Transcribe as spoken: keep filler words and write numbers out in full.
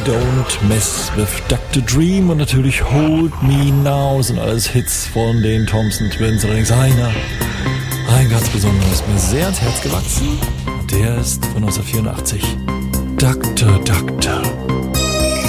Don't Mess with Doktor Dream und natürlich Hold Me Now sind alles Hits von den Thompson Twins. Allerdings einer, ein ganz besonderer, ist mir sehr ans Herz gewachsen. Der ist von neunzehnhundertvierundachtzig. Doktor, Doktor.